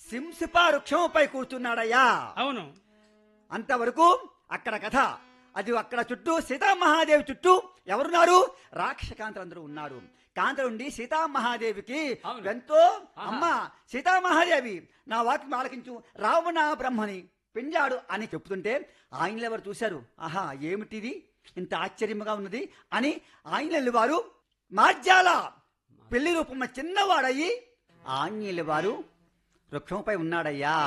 సింసిప వృక్షంపై కూర్చున్నాడయ్యా. అవును. అంతవరకు అక్కడ కథ. అది అక్కడ చుట్టూ సీతామహాదేవి చుట్టూ ఎవరున్నారు? రాక్షకాంతలందరూ ఉన్నారు. కాంతలుండి సీతామహాదేవికి ఎంతో అమ్మా సీతామహాదేవి నా వాక్యం ఆలకించు, రావణ బ్రహ్మని పెంచాడు అని చెప్తుంటే ఆయన ఎవరు చూశారు. ఆహా ఏమిటిది ఇంత ఆశ్చర్యంగా ఉన్నది అని ఆంజనేయులు వారు మార్జాల పెళ్లి రూపంలో చిన్నవాడయ్యి ఆంజనేయులు వారు వృక్షంపై ఉన్నాడయ్యా.